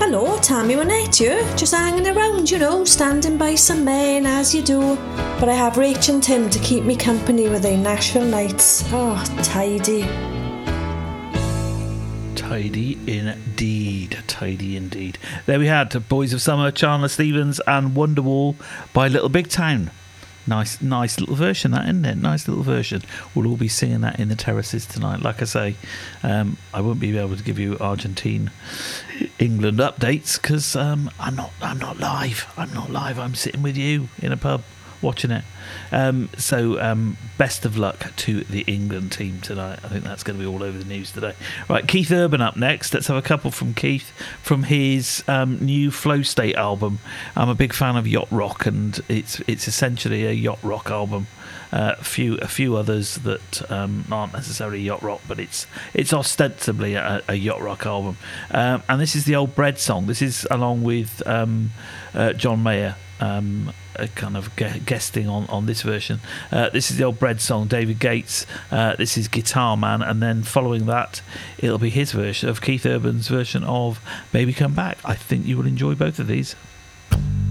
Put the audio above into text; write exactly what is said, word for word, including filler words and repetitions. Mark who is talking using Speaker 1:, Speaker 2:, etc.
Speaker 1: Hello, Tammy Wynette here. Just hanging around, you know, standing by some men as you do. But I have Rach and Tim to keep me company with their Nashville nights. Oh, tidy.
Speaker 2: Tidy indeed. Tidy indeed. There we had Boys of Summer, Chandler Stevens and Wonderwall by Little Big Town. Nice, nice little version, that, isn't it? Nice little version. We'll all be singing that in the terraces tonight. Like I say, um, I won't be able to give you Argentine, England updates because um, I'm not, I'm not live. I'm not live. I'm sitting with you in a pub watching it. Um, so um, best of luck to the England team tonight. I think that's going to be all over the news today. Right, Keith Urban up next. Let's have a couple from Keith from his um, new Flow State album. I'm a big fan of yacht rock, and it's it's essentially a yacht rock album. Uh, a few a few others that um, aren't necessarily yacht rock, but it's it's ostensibly a, a yacht rock album. Um, and this is the Old Bread song. This is along with um, uh, John Mayer. Um, uh, kind of gu- guesting on, on this version. Uh, this is the Old Bread song, David Gates. Uh, this is Guitar Man, and then following that, it'll be his version of Keith Urban's version of Baby Come Back. I think you will enjoy both of these.